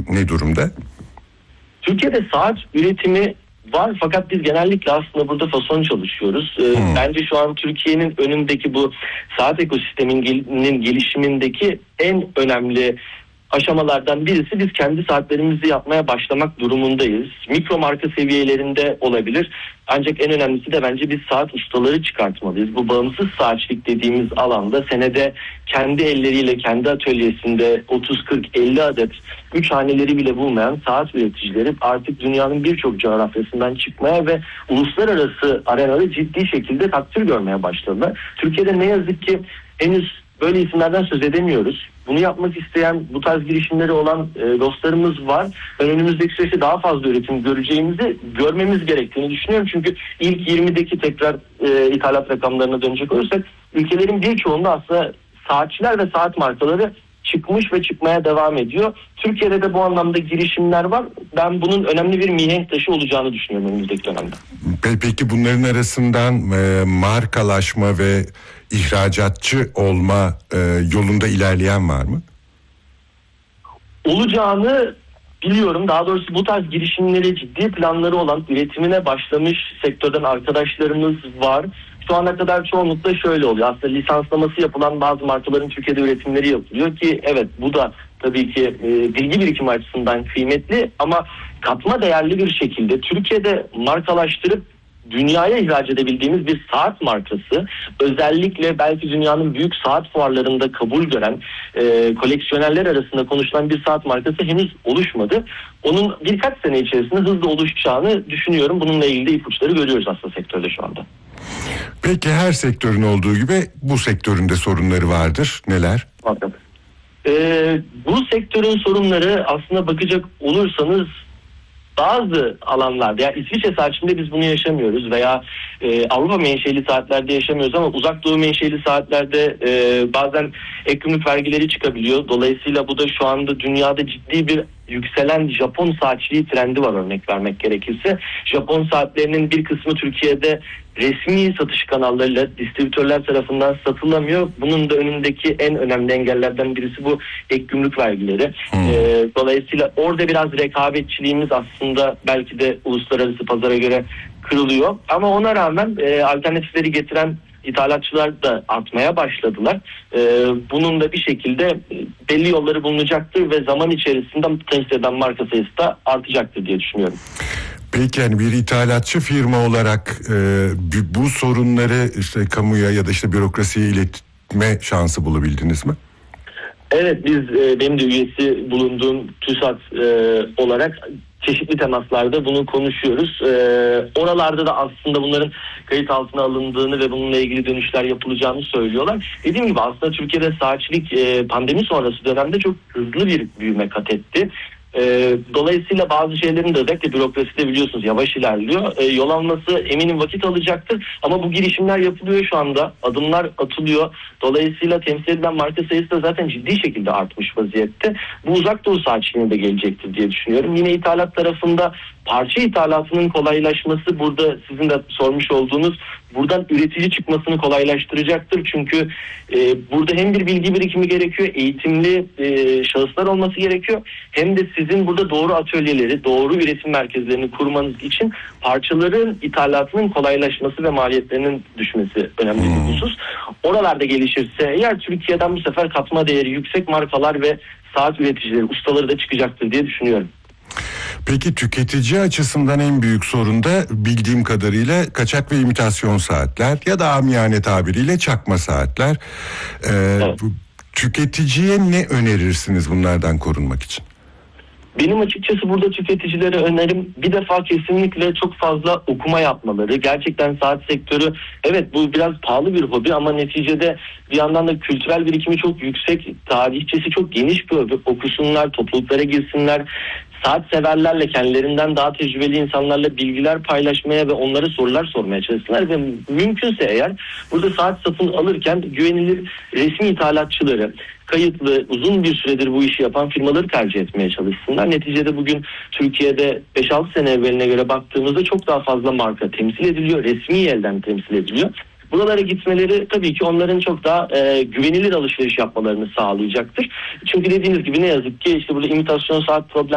ne durumda? Türkiye'de saat üretimi var fakat biz genellikle aslında burada fason çalışıyoruz. Bence şu an Türkiye'nin önündeki bu saat ekosisteminin gelişimindeki en önemli aşamalardan birisi biz kendi saatlerimizi yapmaya başlamak durumundayız. Mikro marka seviyelerinde olabilir. Ancak en önemlisi de bence biz saat ustaları çıkartmalıyız. Bu bağımsız saatçilik dediğimiz alanda senede kendi elleriyle kendi atölyesinde 30, 40, 50 adet 3 haneleri bile bulmayan saat üreticileri artık dünyanın birçok coğrafyasından çıkmaya ve uluslararası arenada ciddi şekilde takdir görmeye başladılar. Türkiye'de ne yazık ki henüz böyle isimlerden söz edemiyoruz. Bunu yapmak isteyen, bu tarz girişimleri olan dostlarımız var. Ben önümüzdeki süreçte daha fazla üretim görmemiz gerektiğini düşünüyorum. Çünkü ilk 20'deki tekrar ithalat rakamlarına dönecek olursak ülkelerin birçoğunda aslında saatçiler ve saat markaları çıkmış ve çıkmaya devam ediyor. Türkiye'de de bu anlamda girişimler var. Ben bunun önemli bir mihenk taşı olacağını düşünüyorum önümüzdeki dönemde. Peki bunların arasından markalaşma ve ihracatçı olma yolunda ilerleyen var mı? Olacağını biliyorum. Daha doğrusu bu tarz girişimleri ciddi planları olan, üretimine başlamış sektörden arkadaşlarımız var. Şu ana kadar çoğunlukla şöyle oluyor. Aslında lisanslaması yapılan bazı markaların Türkiye'de üretimleri yapılıyor ki evet bu da tabii ki bilgi birikimi açısından kıymetli ama katma değerli bir şekilde Türkiye'de markalaştırıp dünyaya ihraç edebildiğimiz bir saat markası, özellikle belki dünyanın büyük saat fuarlarında kabul gören koleksiyonerler arasında konuşulan bir saat markası henüz oluşmadı. Onun birkaç sene içerisinde hızla oluşacağını düşünüyorum. Bununla ilgili de ipuçları görüyoruz aslında sektörde şu anda. Peki her sektörün olduğu gibi bu sektörün de sorunları vardır. Neler? Bu sektörün sorunları aslında bakacak olursanız bazı alanlarda, yani İsviçre saatinde biz bunu yaşamıyoruz veya Avrupa menşeli saatlerde yaşamıyoruz ama Uzak Doğu menşeli saatlerde bazen ek gümrük vergileri çıkabiliyor. Dolayısıyla bu da şu anda dünyada ciddi bir yükselen Japon saatçiliği trendi var örnek vermek gerekirse. Japon saatlerinin bir kısmı Türkiye'de resmi satış kanallarıyla distribütörler tarafından satılamıyor. Bunun da önündeki en önemli engellerden birisi bu ek gümrük vergileri. Dolayısıyla orada biraz rekabetçiliğimiz aslında belki de uluslararası pazara göre kırılıyor. Ama ona rağmen alternatifleri getiren İthalatçılar da artmaya başladılar. Bunun da bir şekilde belli yolları bulunacaktır ve zaman içerisinde temsil eden marka sayısı da artacaktır diye düşünüyorum. Peki yani bir ithalatçı firma olarak bu sorunları işte kamuya ya da işte bürokrasiye iletme şansı bulabildiniz mi? Evet, benim de üyesi bulunduğum TÜSAT olarak çeşitli temaslarda bunu konuşuyoruz. Oralarda da aslında bunların kayıt altına alındığını ve bununla ilgili dönüşler yapılacağını söylüyorlar. Dediğim gibi aslında Türkiye'de saatçilik pandemi sonrası dönemde çok hızlı bir büyüme kat etti. Dolayısıyla bazı şeylerin de özellikle bürokraside biliyorsunuz yavaş ilerliyor. Yol alması eminim vakit alacaktır ama bu girişimler yapılıyor şu anda. Adımlar atılıyor. Dolayısıyla temsil edilen marka sayısı da zaten ciddi şekilde artmış vaziyette. Bu Uzak Doğu saatçiliğine de gelecektir diye düşünüyorum. Yine ithalat tarafında parça ithalatının kolaylaşması burada sizin de sormuş olduğunuz buradan üretici çıkmasını kolaylaştıracaktır. Çünkü burada hem bir bilgi birikimi gerekiyor, eğitimli şahıslar olması gerekiyor. Hem de sizin burada doğru atölyeleri, doğru üretim merkezlerini kurmanız için parçaların ithalatının kolaylaşması ve maliyetlerinin düşmesi önemli bir husus. Oralarda gelişirse eğer Türkiye'den bu sefer katma değeri yüksek markalar ve saat üreticileri, ustaları da çıkacaktır diye düşünüyorum. Peki tüketici açısından en büyük sorun da bildiğim kadarıyla kaçak ve imitasyon saatler ya da amiyane tabiriyle çakma saatler. Evet. Tüketiciye ne önerirsiniz bunlardan korunmak için? Benim açıkçası burada tüketicilere önerim bir defa kesinlikle çok fazla okuma yapmaları. Gerçekten saat sektörü evet bu biraz pahalı bir hobi ama neticede bir yandan da kültürel birikimi çok yüksek, tarihçesi çok geniş bir hobi. Okusunlar, topluluklara girsinler. Saat severlerle, kendilerinden daha tecrübeli insanlarla bilgiler paylaşmaya ve onlara sorular sormaya çalışsınlar ve mümkünse eğer burada saat satın alırken güvenilir resmi ithalatçıları, kayıtlı, uzun bir süredir bu işi yapan firmaları tercih etmeye çalışsınlar. Neticede bugün Türkiye'de 5-6 sene evveline göre baktığımızda çok daha fazla marka temsil ediliyor, resmi elden temsil ediliyor. Buralara gitmeleri tabii ki onların çok daha güvenilir alışveriş yapmalarını sağlayacaktır. Çünkü dediğiniz gibi ne yazık ki işte burada imitasyon saat problem